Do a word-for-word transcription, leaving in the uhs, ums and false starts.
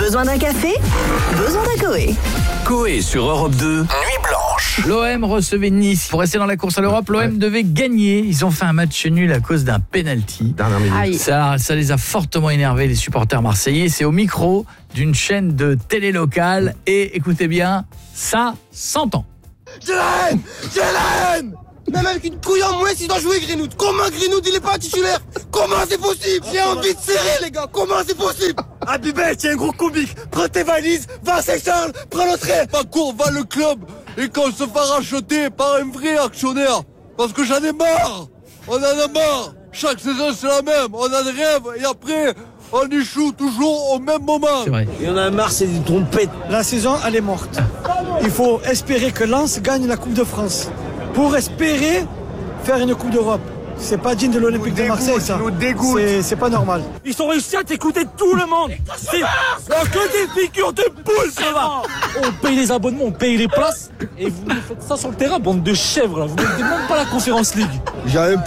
Besoin d'un café? Besoin d'un Coé. Coé sur Europe deux, Nuit Blanche. L'O M recevait Nice. Pour rester dans la course à l'Europe, l'O M ouais. devait gagner. Ils ont fait un match nul à cause d'un penalty. Ça, ça les a fortement énervés, les supporters marseillais. C'est au micro d'une chaîne de télé locale. Et écoutez bien, ça s'entend. J'ai la haine! J'ai la haine! Même avec une couille en moins, il doit jouer Greenwood. Comment Greenwood, il est pas titulaire? Comment c'est possible? J'ai envie de serrer, les gars. Comment c'est possible? Abibet, tiens, un gros comique. Prends tes valises, va à Saint-Charles, prends le train. Pas court, va le club. Et qu'on se fait racheter par un vrai actionnaire. Parce que j'en ai marre. On en a marre. Chaque saison, c'est la même. On a des rêves et après, on échoue toujours au même moment. C'est vrai. Il y en a marre, c'est des trompettes. La saison, elle est morte. Il faut espérer que Lens gagne la Coupe de France. Pour espérer faire une Coupe d'Europe. C'est pas digne de l'Olympique de Marseille, ça. C'est, c'est pas normal. Ils ont réussi à t'écouter tout le monde. C'est que des figures de poule, ça va. On paye les abonnements, on paye les places. Et vous nous faites ça sur le terrain, bande de chèvres, là. Vous ne mettez même pas la Conférence League. J'ai un